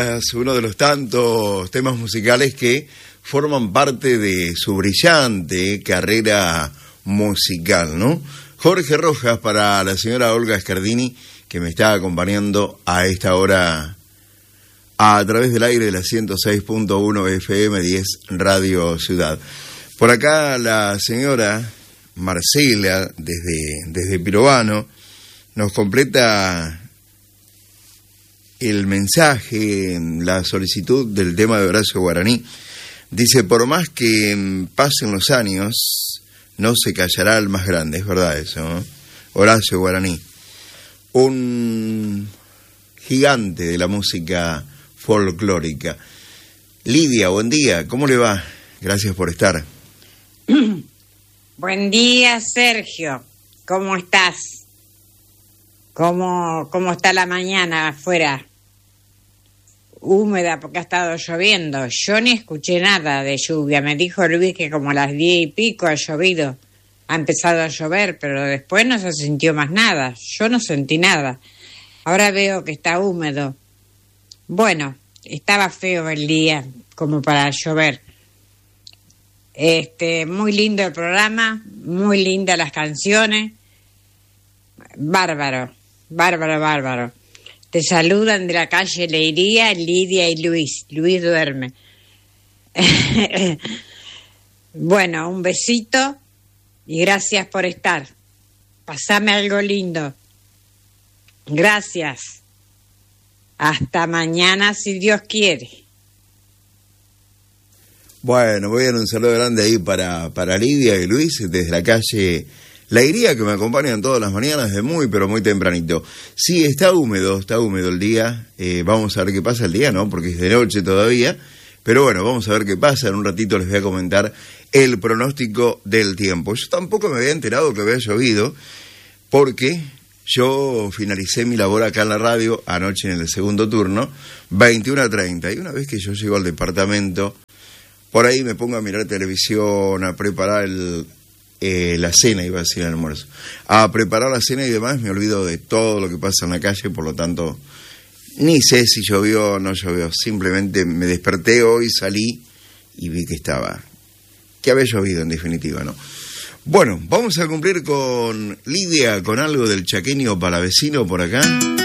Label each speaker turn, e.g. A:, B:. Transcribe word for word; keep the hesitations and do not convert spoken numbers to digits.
A: Es uno de los tantos temas musicales que forman parte de su brillante carrera musical, ¿no? Jorge Rojas para la señora Olga Scardini, que me está acompañando a esta hora a través del aire de la ciento seis punto uno F M diez Radio Ciudad. Por acá la señora Marcela, desde, desde Pirovano, nos completa el mensaje, la solicitud del tema de Horacio Guaraní. Dice, por más que pasen los años, no se callará el más grande. Es verdad eso, ¿no? Horacio Guaraní, un gigante de la música folclórica. Lidia, buen día, ¿cómo le va? Gracias por estar.
B: Buen día, Sergio, ¿cómo estás? ¿Cómo, cómo está la mañana afuera? Húmeda porque ha estado lloviendo. Yo ni escuché nada de lluvia. Me dijo Luis que como a las diez y pico ha llovido. Ha empezado a llover, pero después no se sintió más nada. Yo no sentí nada. Ahora veo que está húmedo. Bueno, estaba feo el día como para llover. Este, muy lindo el programa, muy lindas las canciones. Bárbaro, bárbaro, bárbaro. Te saludan de la calle Leiría, Lidia y Luis. Luis duerme. Bueno, un besito y gracias por estar. Pasame algo lindo. Gracias. Hasta mañana, si Dios quiere.
A: Bueno, muy bien, un saludo grande ahí para, para Lidia y Luis desde la calle Leiría, que me acompañan todas las mañanas de muy, pero muy tempranito. Sí, está húmedo, está húmedo el día. Eh, vamos a ver qué pasa el día, ¿no? Porque es de noche todavía. Pero bueno, vamos a ver qué pasa. En un ratito les voy a comentar el pronóstico del tiempo. Yo tampoco me había enterado que había llovido, porque yo finalicé mi labor acá en la radio anoche en el segundo turno, veintiuno a treinta. Y una vez que yo llego al departamento, por ahí me pongo a mirar televisión, a preparar el... Eh, la cena, iba a decir el almuerzo, a preparar la cena y demás, me olvido de todo lo que pasa en la calle, por lo tanto, ni sé si llovió o no llovió, simplemente me desperté hoy, salí y vi que estaba, que había llovido en definitiva, ¿no? Bueno, vamos a cumplir con Lidia, con algo del chaqueño palavecino por acá.